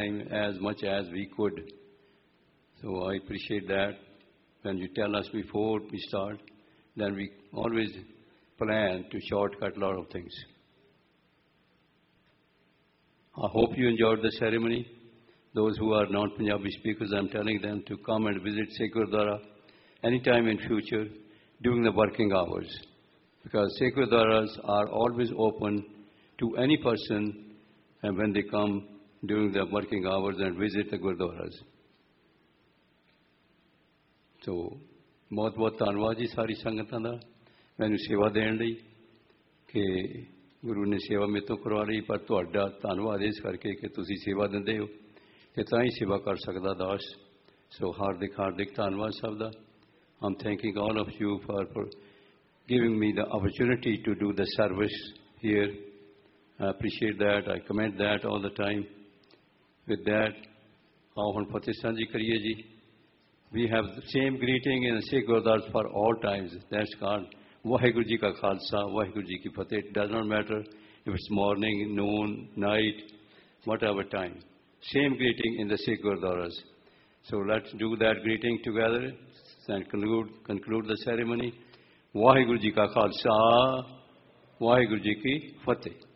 time as much as we could. So I appreciate that. When you tell us before we start, then we always plan to shortcut a lot of things. I hope you enjoyed the ceremony. Those who are non-Punjabi speakers, I'm telling them to come and visit Sikh Gurdwara anytime in future during the working hours. Because Sikh Gurdwaras are always open to any person and when they come during the working hours and visit the Gurdwaras. So, बहुत बहुत ਧੰਨਵਾਦ ਜੀ ਸਾਰੀ ਸੰਗਤਾਂ ਦਾ ਮੈਨੂੰ ਸੇਵਾ ਦੇਣ ਲਈ ਕਿ ਗੁਰੂ ਨੇ ਸੇਵਾ ਮੇਰੇ ਤੋਂ ਕਰਵਾ ਲਈ ਪਰ ਤੁਹਾਡਾ ਧੰਨਵਾਦ ਇਸ ਕਰਕੇ ਕਿ ਤੁਸੀਂ ਸੇਵਾ ਦਿੰਦੇ ਹੋ ਤੇ ਤਾਂ ਹੀ ਸੇਵਾ ਕਰ ਸਕਦਾ ਦਾਸ ਸੋ ਹਾਰਦਿਕ ਹਾਰਦਿਕ ਧੰਨਵਾਦ ਸਭ ਦਾ I'm thanking all of you for giving me the opportunity to do the service here. I appreciate that. I commend that all the time. With that, ਆਓ ਹੁਣ ਫਤਿਹ ਸਾਂਝੀ ਕਰੀਏ ਜੀ. We have the same greeting in the Sikh Gurdwaras for all times. That's called Vaheguru Ji Ka Khalsa, Vaheguru Ji Ki Fateh. It does not matter if it's morning, noon, night, whatever time. Same greeting in the Sikh Gurdwaras. So let's do that greeting together and conclude the ceremony. Vaheguru Ji Ka Khalsa, Vaheguru Ji Ki Fateh.